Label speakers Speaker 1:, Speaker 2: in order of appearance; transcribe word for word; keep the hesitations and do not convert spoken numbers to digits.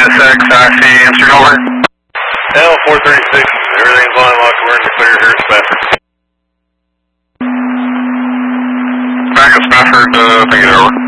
Speaker 1: S X I C answered over.
Speaker 2: L four thirty-six, everything's line locked, we're in the clear here at Spafford.
Speaker 1: Back at Spafford, uh, take it over.